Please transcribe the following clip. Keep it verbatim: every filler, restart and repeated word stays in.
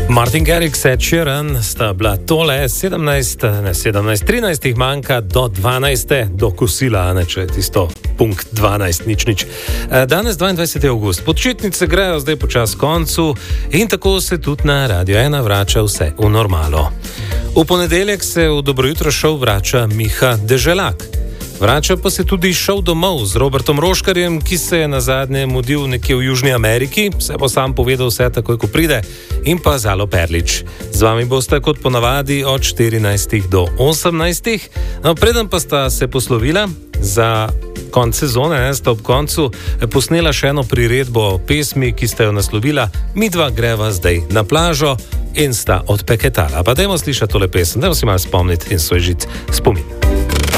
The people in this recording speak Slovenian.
Martin Garrix, Ed Sheeran sta bila tole, sedemnajst, ne sedemnajst, trinajst jih manjka do dvanajste, do kosila, ne če je tisto punkt dvanajst, nič, nič. Danes dvaindvajseti avgust, počitnice grejo zdaj počas koncu in tako se tudi na Radio ena vrača vse v normalo. V ponedeljek se v Dobro jutro šov vrača Miha Deželak. Vrača pa se tudi šov domov z Robertom Roškarjem, ki se je nazadnje mudil nekje v Južni Ameriki, se bo sam povedal vse takoj, ko pride, in pa Zalo Perlič. Z vami boste kot ponavadi od štirinajstih do osemnajstih. No, preden pa sta se poslovila za konc sezone, ne, sta ob koncu posnela še eno priredbo pesmi, ki sta jo naslovila Midva greva zdaj na plažo in sta odpeketala. Pa dajmo slišati tole pesem, dajmo si malo spomniti in svoj žit spomin.